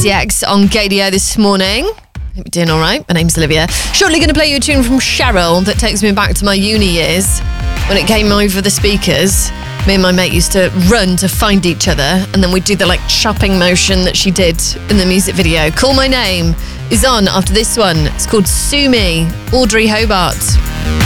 Easy X on Gadio this morning. Hope you're doing all right. My name's Olivia. Shortly going to play you a tune from Cheryl that takes me back to my uni years when it came over the speakers. Me and my mate used to run to find each other, and then we'd do the chopping motion that she did in the music video. Call My Name is on after this one. It's called Sue Me, Audrey Hobart.